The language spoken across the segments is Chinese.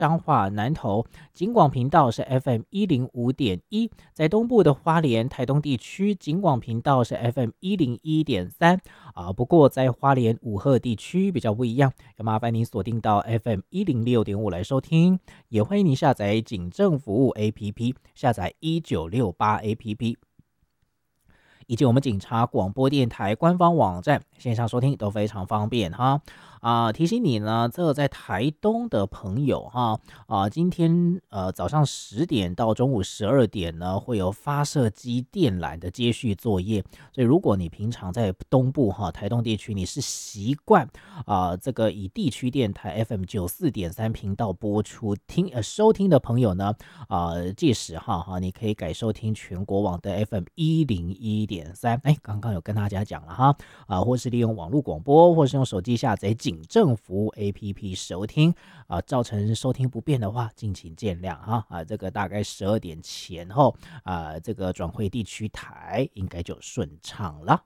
彰化南投警广频道是 FM105.1，在东部的花莲台东地区警广频道是 FM101.3不过在花莲武鹤地区比较不一样，要麻烦您锁定到 FM106.5来收听，也欢迎您下载警政服务 APP， 下载1968 APP。以及我们警察广播电台官方网站线上收听都非常方便哈。提醒你呢，这在台东的朋友哈今天早上10点到中午12点呢，会有发射机电缆的接续作业，所以如果你平常在东部台东地区，你是习惯这个以地区电台 FM94.3 频道播出收听的朋友呢，届时你可以改收听全国网的 FM101.3。刚刚有跟大家讲了哈，或是利用网络广播，或是用手机下载警政服务 APP 收听造成收听不便的话，敬请见谅哈。这个大概12点前后这个转回地区台应该就顺畅了。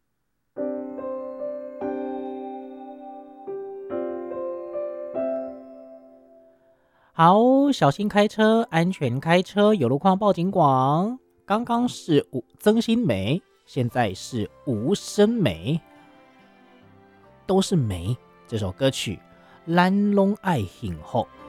好，小心开车，安全开车，有路况报警广。刚刚是曾心梅，现在是吴声梅，都是梅。这首歌曲咱拢爱幸福。